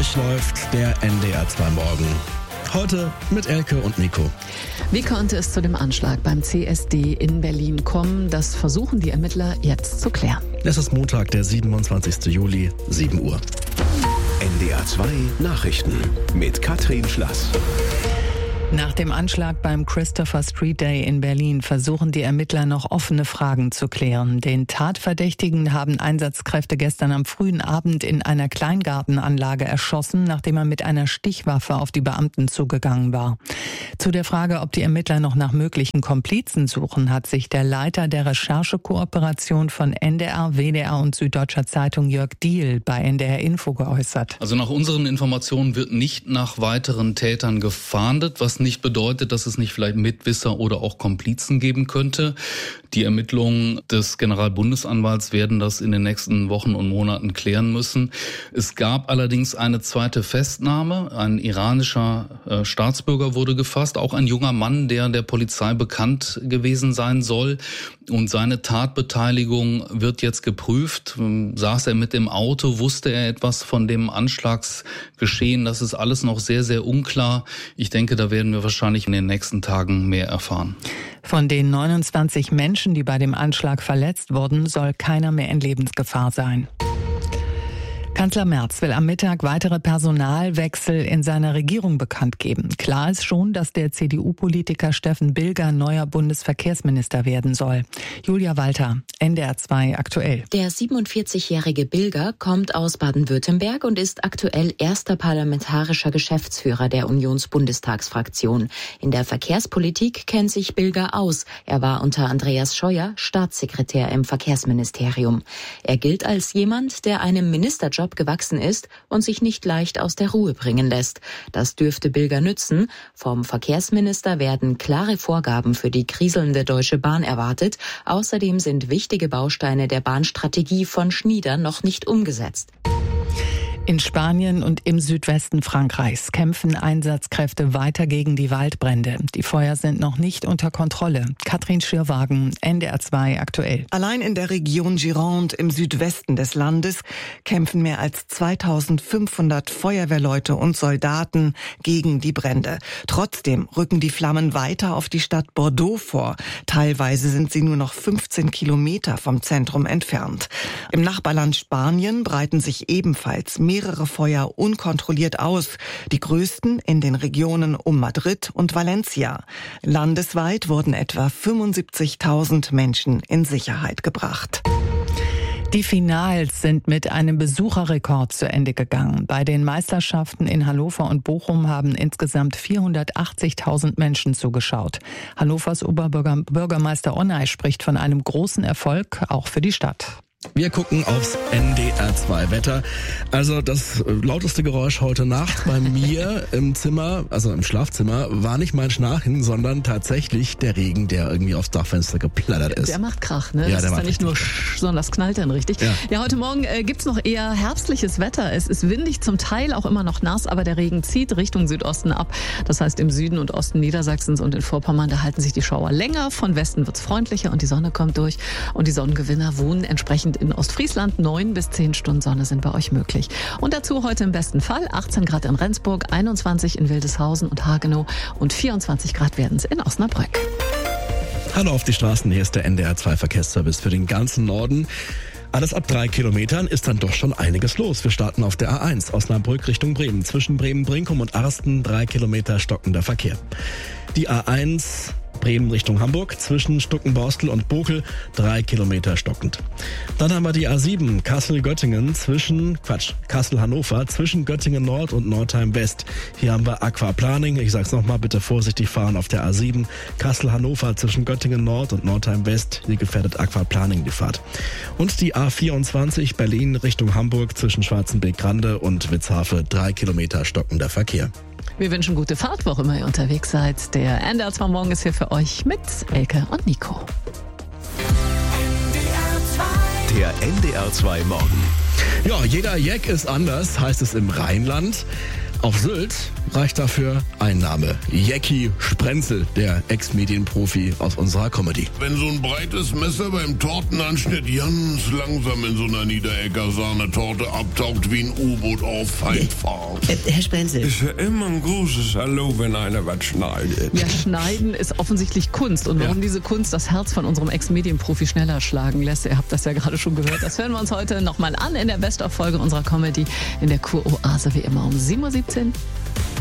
euch läuft der NDR 2 Morgen. Heute mit Elke und Nico. Wie konnte es zu dem Anschlag beim CSD in Berlin kommen? Das versuchen die Ermittler jetzt zu klären. Es ist Montag, der 27. Juli, 7 Uhr. NDR 2 Nachrichten mit Katrin Schlass. Nach dem Anschlag beim Christopher Street Day in Berlin versuchen die Ermittler noch offene Fragen zu klären. Den Tatverdächtigen haben Einsatzkräfte gestern am frühen Abend in einer Kleingartenanlage erschossen, nachdem er mit einer Stichwaffe auf die Beamten zugegangen war. Zu der Frage, ob die Ermittler noch nach möglichen Komplizen suchen, hat sich der Leiter der Recherchekooperation von NDR, WDR und Süddeutscher Zeitung Jörg Diehl bei NDR Info geäußert. Also nach unseren Informationen wird nicht nach weiteren Tätern gefahndet, was nicht bedeutet, dass es nicht vielleicht Mitwisser oder auch Komplizen geben könnte. Die Ermittlungen des Generalbundesanwalts werden das in den nächsten Wochen und Monaten klären müssen. Es gab allerdings eine zweite Festnahme. Ein iranischer Staatsbürger wurde gefasst, auch ein junger Mann, der Polizei bekannt gewesen sein soll. Und seine Tatbeteiligung wird jetzt geprüft. Saß er mit im Auto? Wusste er etwas von dem Anschlagsgeschehen? Das ist alles noch sehr, sehr unklar. Ich denke, da werden wir wahrscheinlich in den nächsten Tagen mehr erfahren. Von den 29 Menschen, die bei dem Anschlag verletzt wurden, soll keiner mehr in Lebensgefahr sein. Kanzler Merz will am Mittag weitere Personalwechsel in seiner Regierung bekannt geben. Klar ist schon, dass der CDU-Politiker Steffen Bilger neuer Bundesverkehrsminister werden soll. Julia Walter, NDR 2 aktuell. Der 47-jährige Bilger kommt aus Baden-Württemberg und ist aktuell erster parlamentarischer Geschäftsführer der Unionsbundestagsfraktion. In der Verkehrspolitik kennt sich Bilger aus. Er war unter Andreas Scheuer Staatssekretär im Verkehrsministerium. Er gilt als jemand, der einem Ministerjob gewachsen ist und sich nicht leicht aus der Ruhe bringen lässt. Das dürfte Bilger nützen. Vom Verkehrsminister werden klare Vorgaben für die kriselnde Deutsche Bahn erwartet. Außerdem sind wichtige Bausteine der Bahnstrategie von Schnieder noch nicht umgesetzt. In Spanien und im Südwesten Frankreichs kämpfen Einsatzkräfte weiter gegen die Waldbrände. Die Feuer sind noch nicht unter Kontrolle. Katrin Schirrwagen, NDR 2 aktuell. Allein in der Region Gironde im Südwesten des Landes kämpfen mehr als 2500 Feuerwehrleute und Soldaten gegen die Brände. Trotzdem rücken die Flammen weiter auf die Stadt Bordeaux vor. Teilweise sind sie nur noch 15 Kilometer vom Zentrum entfernt. Im Nachbarland Spanien breiten sich ebenfalls mehrere Feuer unkontrolliert aus, die größten in den Regionen um Madrid und Valencia. Landesweit wurden etwa 75.000 Menschen in Sicherheit gebracht. Die Finals sind mit einem Besucherrekord zu Ende gegangen. Bei den Meisterschaften in Hannover und Bochum haben insgesamt 480.000 Menschen zugeschaut. Hannovers Oberbürgermeister Onay spricht von einem großen Erfolg, auch für die Stadt. Wir gucken aufs NDR 2 Wetter. Also das lauteste Geräusch heute Nacht bei mir im Zimmer, also im Schlafzimmer, war nicht mein Schnarchen, sondern tatsächlich der Regen, der irgendwie aufs Dachfenster geplattert ist. Der macht Krach, ne? Ja, das der ist macht dann nicht nur richtig sondern das knallt dann richtig. Ja, heute Morgen gibt's noch eher herbstliches Wetter. Es ist windig, zum Teil auch immer noch nass, aber der Regen zieht Richtung Südosten ab. Das heißt, im Süden und Osten Niedersachsens und in Vorpommern, da halten sich die Schauer länger. Von Westen wird's freundlicher und die Sonne kommt durch. Und die Sonnengewinner wohnen entsprechend in Ostfriesland. 9 bis 10 Stunden Sonne sind bei euch möglich. Und dazu heute im besten Fall 18 Grad in Rendsburg, 21 in Wildeshausen und Hagenow und 24 Grad werden es in Osnabrück. Hallo auf die Straßen, hier ist der NDR 2 Verkehrsservice für den ganzen Norden. Alles ab 3 Kilometern ist dann doch schon einiges los. Wir starten auf der A1 Osnabrück Richtung Bremen. Zwischen Bremen-Brinkum und Arsten 3 Kilometer stockender Verkehr. Die A1 Bremen Richtung Hamburg, zwischen Stuckenborstel und Bokel 3 Kilometer stockend. Dann haben wir die A7 Kassel-Göttingen Kassel-Hannover, zwischen Göttingen Nord und Nordheim West. Hier haben wir Aquaplaning. Ich sag's nochmal, bitte vorsichtig fahren auf der A7 Kassel-Hannover, zwischen Göttingen Nord und Nordheim West. Hier gefährdet Aquaplaning die Fahrt. Und die A24 Berlin Richtung Hamburg, zwischen Schwarzenbeek-Grande und Witzhafe 3 Kilometer stockender Verkehr. Wir wünschen gute Fahrt, wo immer ihr unterwegs seid. Der NDR 2 Morgen ist hier für euch mit Elke und Nico. Der NDR 2 Morgen. Ja, jeder Jack ist anders, heißt es im Rheinland. Auf Sylt reicht dafür ein Name. Jecki Sprenzel, der Ex-Medienprofi aus unserer Comedy. Wenn so ein breites Messer beim Tortenanschnitt ganz langsam in so einer Niederegger-Sahnetorte abtaucht wie ein U-Boot auf Feindfahrt. Herr Sprenzel. Ist ja immer ein großes Hallo, wenn einer was schneidet. Ja, Schneiden ist offensichtlich Kunst. Und warum diese Kunst das Herz von unserem Ex-Medienprofi schneller schlagen lässt, ihr habt das ja gerade schon gehört, das hören wir uns heute nochmal an in der Best-of-Folge unserer Comedy in der Kuroase, wie immer um 7:17 Uhr.